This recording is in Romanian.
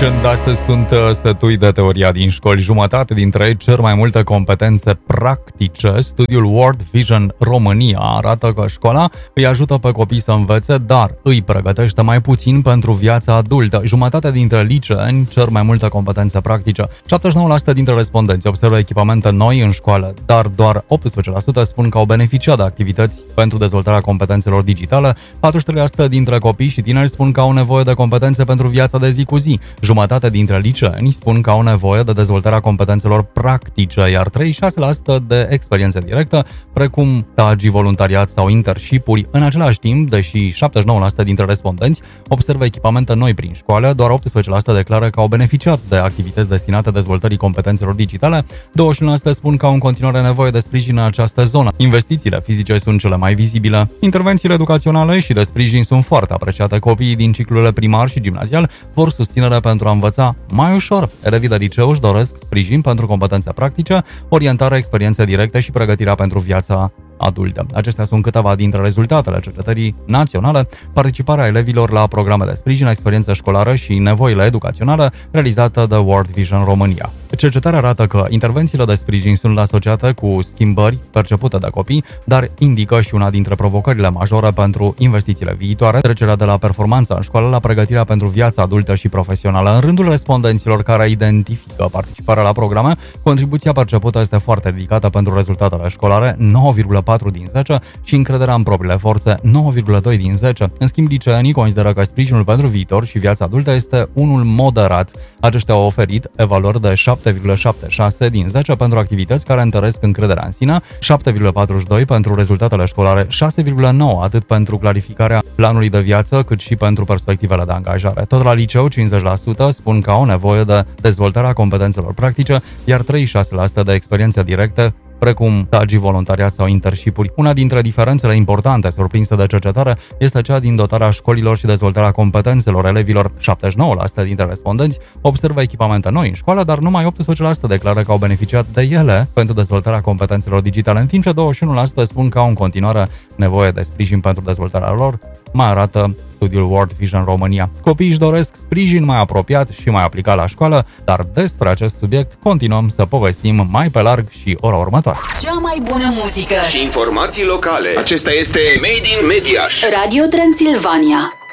Generation. Astăzi sunt sătui de teoria din școli. Jumătate dintre ei cer mai multe competențe practice. Studiul World Vision România arată că școala îi ajută pe copii să învețe, dar îi pregătește mai puțin pentru viața adultă. Jumătate dintre liceeni cer mai multe competențe practice. 79% dintre respondenți observă echipamente noi în școală, dar doar 18% spun că au beneficiat de activități pentru dezvoltarea competențelor digitale. 43% dintre copii și tineri spun că au nevoie de competențe pentru viața de zi cu zi. Jumătate dintre liceeni spun că au nevoie de dezvoltarea competențelor practice, iar 36% de experiențe directe, precum stagii, voluntariat sau internship-uri. În același timp, deși 79% dintre respondenți observă echipamente noi prin școală, doar 18% declară că au beneficiat de activități destinate dezvoltării competențelor digitale. 21% spun că au în continuare nevoie de sprijin în această zonă. Investițiile fizice sunt cele mai vizibile. Intervențiile educaționale și de sprijin sunt foarte apreciate. Copiii din ciclurile primar și gimnazial vor susținere pentru a învăța mai ușor. Elevii de liceu își doresc sprijin pentru competențe practice, orientare, experiențe directe și pregătirea pentru viața adultă. Acestea sunt câteva dintre rezultatele cercetării naționale, participarea elevilor la programe de sprijin, experiență școlară și nevoile educaționale realizată de World Vision România. Cercetarea arată că intervențiile de sprijin sunt asociate cu schimbări percepute de copii, dar indică și una dintre provocările majore pentru investițiile viitoare, trecerea de la performanța în școală la pregătirea pentru viața adultă și profesională. În rândul respondenților care identifică participarea la programe, contribuția percepută este foarte ridicată pentru rezultatele școlare, 9,4 din 10, și încrederea în propriile forțe, 9,2 din 10. În schimb, liceenii consideră că sprijinul pentru viitor și viața adultă este unul moderat. Aceștia au oferit evaluări de 7,76 din 10 pentru activități care întăresc încrederea în sine, 7,42 pentru rezultatele școlare, 6,9 atât pentru clarificarea planului de viață, cât și pentru perspectivele de angajare. Tot la liceu, 50% spun că au nevoie de dezvoltarea competențelor practice, iar 36% de experiențe directe, precum stagii, voluntariat sau internship-uri. Una dintre diferențele importante surprinse de cercetare este cea din dotarea școlilor și dezvoltarea competențelor elevilor. 79% dintre respondenți observă echipamente noi în școală, dar numai 18% declară că au beneficiat de ele pentru dezvoltarea competențelor digitale, în timp ce 21% spun că au în continuare nevoie de sprijin pentru dezvoltarea lor, mai arată studiul World Vision România. Copiii își doresc sprijin mai apropiat și mai aplicat la școală, dar despre acest subiect continuăm să povestim mai pe larg și ora următoare. Cea mai bună muzică și informații locale. Acesta este Made in Mediaș. Radio Transilvania.